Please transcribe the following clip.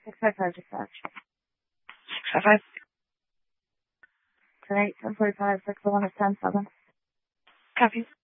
655 dispatch. 655. Tonight, 10:45, 601 is 10-7. Copy.